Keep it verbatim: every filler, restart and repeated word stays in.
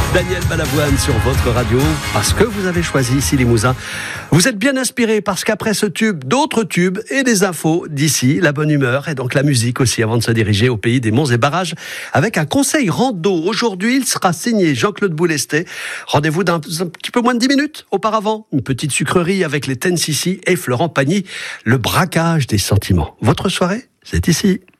Daniel Balavoine sur votre radio, parce que vous avez choisi ici Limousin. Vous êtes bien inspiré parce qu'après ce tube, d'autres tubes et des infos d'ici, la bonne humeur et donc la musique aussi avant de se diriger au pays des monts et barrages avec un conseil rando. Aujourd'hui, il sera signé Jean-Claude Boulesté. Rendez-vous d'un un petit peu moins de dix minutes auparavant. Une petite sucrerie avec les Ten C C et Florent Pagny. Le braquage des sentiments. Votre soirée, c'est ici.